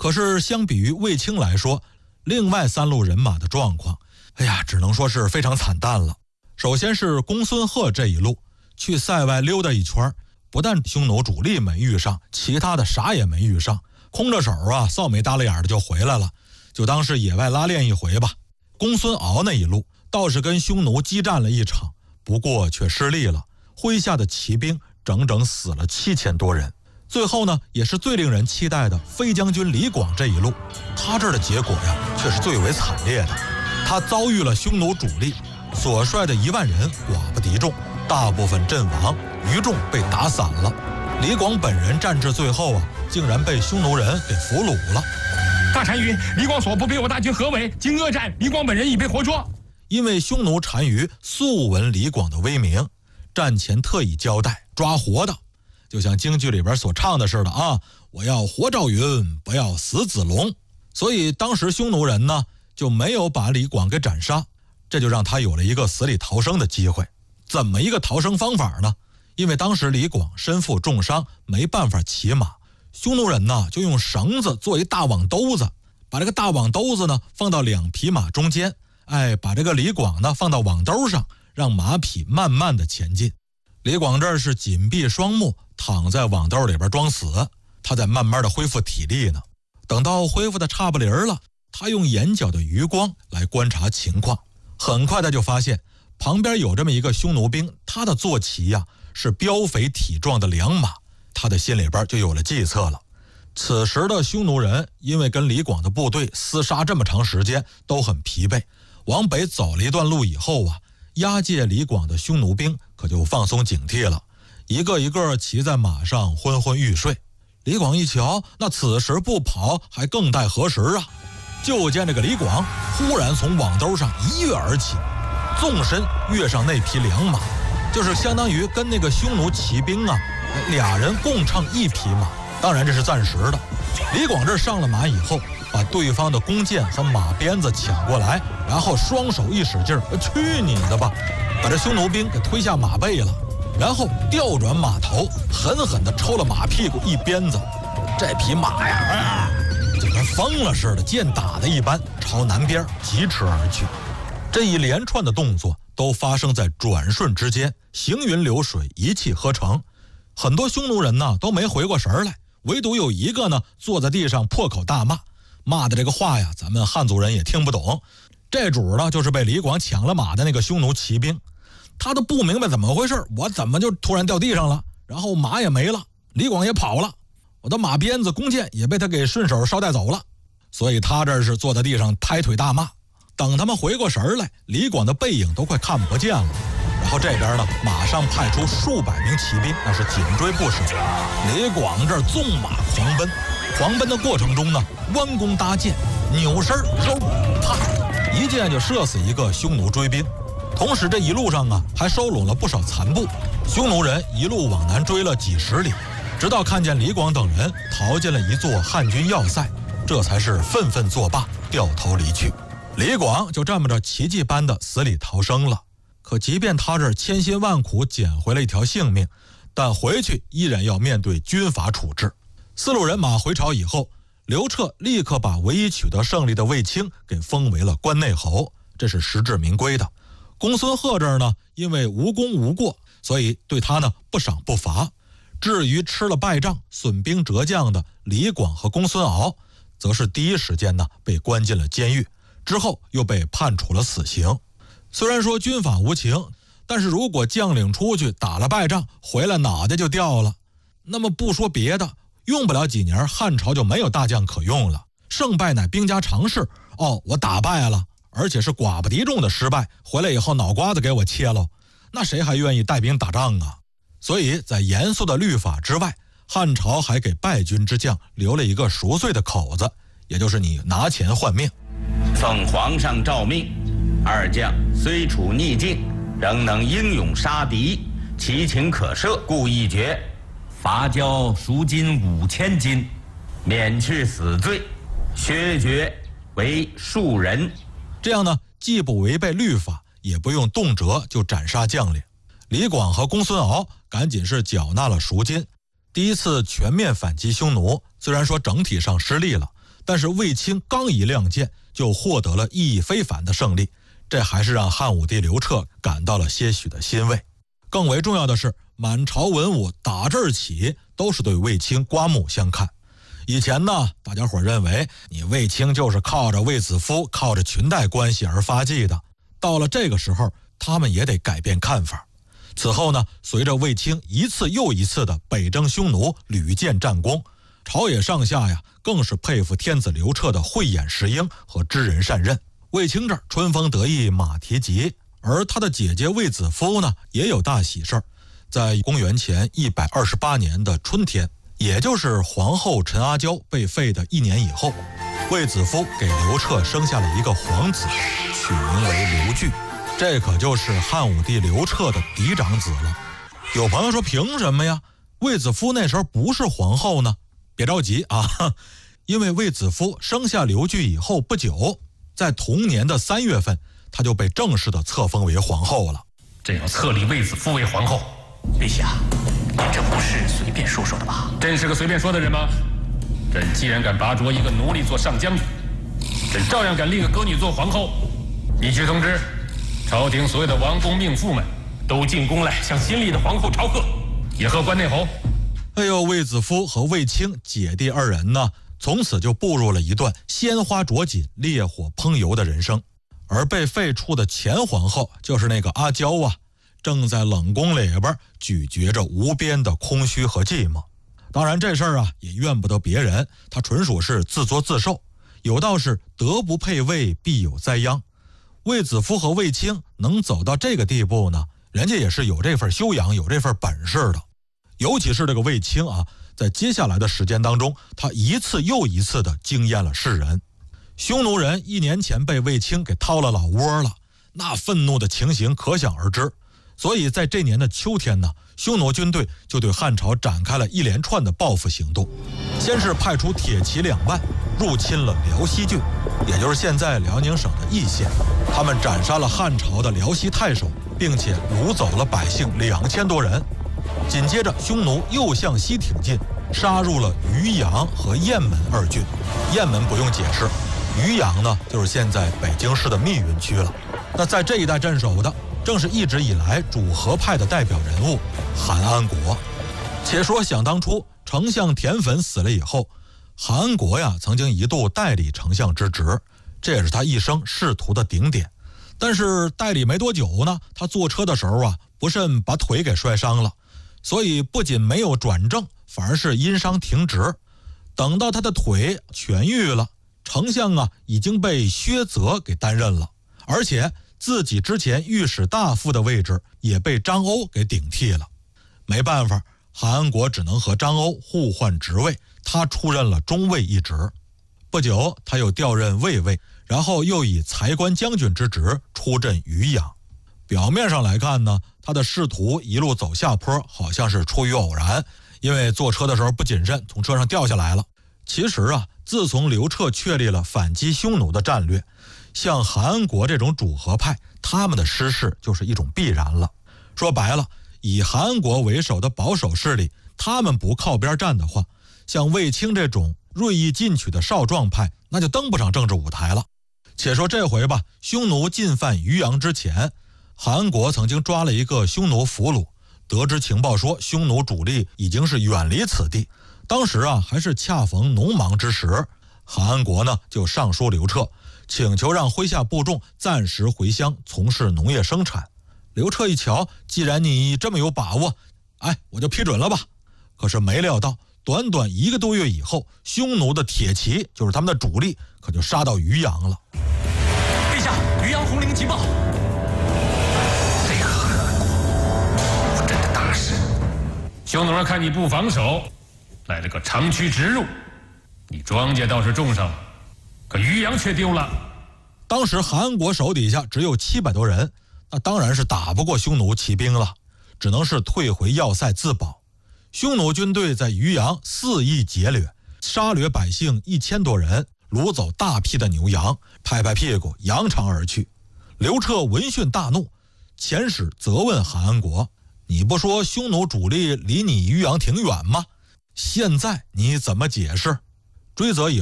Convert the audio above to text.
可是相比于卫青来说，另外3路人马的状况，只能说是非常惨淡了。首先是公孙贺这一路去塞外溜达一圈，不但匈奴主力没遇上，其他的啥也没遇上，空着手臊眉耷拉眼的就回来了，就当是野外拉练一回吧。公孙敖那一路倒是跟匈奴激战了一场，不过却失利了，麾下的骑兵整整死了7000多人。最后呢，也是最令人期待的飞将军李广这一路，他这儿的结果却是最为惨烈的。他遭遇了匈奴主力所率的1万人寡不敌众，大部分阵亡，余众被打散了。李广本人战至最后竟然被匈奴人给俘虏了。 大单于，李广所部被我大军合围，经恶战，李广本人已被活捉。 因为匈奴单于素闻李广的威名，战前特意交代抓活的，就像京剧里边所唱的似的我要活赵云，不要死子龙。所以当时匈奴人呢就没有把李广给斩杀，这就让他有了一个死里逃生的机会。怎么一个逃生方法呢？因为当时李广身负重伤，没办法骑马，匈奴人呢就用绳子做一大网兜子，把这个大网兜子呢放到2匹马中间，把这个李广呢放到网兜上，让马匹慢慢的前进。李广这是紧闭双目，躺在网兜里边装死，他在慢慢的恢复体力呢。等到恢复的差不离了，他用眼角的余光来观察情况，很快他就发现旁边有这么一个匈奴兵，他的坐骑是膘肥体壮的良马，他的心里边就有了计策了。此时的匈奴人因为跟李广的部队厮杀这么长时间，都很疲惫，往北走了一段路以后押解李广的匈奴兵可就放松警惕了，一个一个骑在马上昏昏欲睡。李广一瞧，那此时不跑还更待何时就见这个李广忽然从网兜上一跃而起，纵身跃上那匹良马，就是相当于跟那个匈奴骑兵俩人共乘一匹马，当然这是暂时的。李广这上了马以后，把对方的弓箭和马鞭子抢过来，然后双手一使劲，去你的吧，把这匈奴兵给推下马背了，然后调转马头，狠狠地抽了马屁股一鞭子，这匹马就跟疯了似的，箭打的一般，朝南边疾驰而去。这一连串的动作都发生在转瞬之间，行云流水，一气呵成。很多匈奴人都没回过神来，唯独有一个坐在地上破口大骂，骂的这个话咱们汉族人也听不懂。这主就是被李广抢了马的那个匈奴骑兵，他都不明白怎么回事，我怎么就突然掉地上了，然后马也没了，李广也跑了，我的马鞭子弓箭也被他给顺手捎带走了。所以他这是坐在地上拍腿大骂。等他们回过神来，李广的背影都快看不见了。然后这边马上派出数百名骑兵，那是紧追不舍。李广这纵马狂奔的过程中弯弓搭箭，扭身揉，啪，一箭就射死一个匈奴追兵。同时这一路上还收拢了不少残部。匈奴人一路往南追了几十里，直到看见李广等人逃进了一座汉军要塞，这才是愤愤作罢，掉头离去。李广就这么着奇迹般的死里逃生了。可即便他这千辛万苦捡回了一条性命，但回去依然要面对军阀处置。4路人马回朝以后，刘彻立刻把唯一取得胜利的卫青给封为了关内侯，这是实至名归的。公孙贺这儿因为无功无过，所以对他不赏不罚。至于吃了败仗、损兵折将的李广和公孙敖，则是第一时间被关进了监狱，之后又被判处了死刑。虽然说军法无情，但是如果将领出去打了败仗，回来脑袋就掉了，那么不说别的，用不了几年，汉朝就没有大将可用了。胜败乃兵家常事，我打败了，而且是寡不敌众的失败，回来以后脑瓜子给我切了，那谁还愿意带兵打仗啊？所以在严肃的律法之外，汉朝还给败军之将留了一个赎罪的口子，也就是你拿钱换命。 奉皇上诏命，二将虽处逆境，仍能英勇杀敌，其情可赦，故一决，罚交赎金5000金，免去死罪，削爵为庶人。 这样既不违背律法，也不用动辄就斩杀将领。李广和公孙敖赶紧是缴纳了赎金。第一次全面反击匈奴，虽然说整体上失利了， 但是卫青刚一亮剑，就获得了意义非凡的胜利，这还是让汉武帝刘彻感到了些许的欣慰。更为重要的是，满朝文武打这儿起都是对卫青刮目相看。以前呢，大家伙认为你卫青就是靠着卫子夫、靠着裙带关系而发迹的，到了这个时候，他们也得改变看法。此后呢，随着卫青一次又一次的北征匈奴，屡建战功，朝野上下呀更是佩服天子刘彻的慧眼识英和知人善任。卫青这儿春风得意马蹄疾，而他的姐姐卫子夫呢也有大喜事儿。在公元前128年的春天，也就是皇后陈阿娇被废的1年以后，卫子夫给刘彻生下了一个皇子，取名为刘据。这可就是汉武帝刘彻的嫡长子了。有朋友说，凭什么呀？卫子夫那时候不是皇后呢？别着急啊，因为卫子夫生下刘据以后不久，在同年的3月份，他就被正式的册封为皇后了。 朕要册立卫子夫为皇后。 陛下，您这不是随便说说的吧？ 朕是个随便说的人吗？朕既然敢拔擢一个奴隶做上将军，朕照样敢立个歌女做皇后。你去通知朝廷所有的王公命妇们，都进宫来向新立的皇后朝贺，也贺关内侯。 哎呦，卫子夫和卫青姐弟二人呢，从此就步入了一段鲜花着锦、烈火烹油的人生。而被废黜的前皇后，就是那个阿娇啊，正在冷宫里边咀嚼着无边的空虚和寂寞。当然这事儿啊也怨不得别人，他纯属是自作自受。有道是德不配位，必有灾殃。卫子夫和卫青能走到这个地步呢，人家也是有这份修养，有这份本事的。尤其是这个卫青啊，在接下来的时间当中，他一次又一次的惊艳了世人。匈奴人1年前被卫青给掏了老窝了，那愤怒的情形可想而知。所以在这年的秋天呢，匈奴军队就对汉朝展开了一连串的报复行动。先是派出铁骑2万入侵了辽西郡，也就是现在辽宁省的易县，他们斩杀了汉朝的辽西太守，并且掳走了百姓2000多人。紧接着匈奴又向西挺进，杀入了渔阳和雁门2郡。雁门不用解释，渔阳呢就是现在北京市的密云区了。那在这一带镇守的正是一直以来主和派的代表人物韩安国。且说想当初丞相田汾死了以后，韩安国呀曾经一度代理丞相之职，这也是他一生仕途的顶点。但是代理没多久呢，他坐车的时候啊不慎把腿给摔伤了，所以不仅没有转正，反而是因伤停职。等到他的腿痊愈了，丞相啊已经被薛泽给担任了，而且自己之前御史大夫的位置也被张欧给顶替了。没办法，韩安国只能和张欧互换职位，他出任了中尉一职。不久他又调任卫尉，然后又以裁官将军之职出镇渔阳。表面上来看呢，他的仕途一路走下坡，好像是出于偶然，因为坐车的时候不谨慎从车上掉下来了。其实啊，自从刘彻确立了反击匈奴的战略，像韩安国这种主和派，他们的失势就是一种必然了。说白了，以韩安国为首的保守势力，他们不靠边站的话，像卫青这种锐意进取的少壮派，那就登不上政治舞台了。且说这回吧，匈奴进犯渔阳之前，韩安国曾经抓了一个匈奴俘虏，得知情报说匈奴主力已经是远离此地。当时啊还是恰逢农忙之时，韩安国呢就上书刘彻，请求让麾下部众暂时回乡从事农业生产。刘彻一瞧，既然你这么有把握，我就批准了吧。可是没料到，短短1个多月以后，匈奴的铁骑，就是他们的主力，可就杀到渔阳了。 陛下，渔阳红绫急报。 这个韩安国无朕的大事，匈奴人看你不防守，来了个长驱直入，你庄稼倒是种上了，可渔阳却丢了。 当时韩安国手底下只有700多人，那当然是打不过匈奴骑兵了，只能是退回要塞自保。匈奴军队在渔阳肆意劫掠，杀掠百姓1000多人，掳走大批的牛羊，拍拍屁股扬长而去。刘彻闻讯大怒，遣使责问韩安国，你不说匈奴主力离你渔阳挺远吗？现在你怎么解释？追责以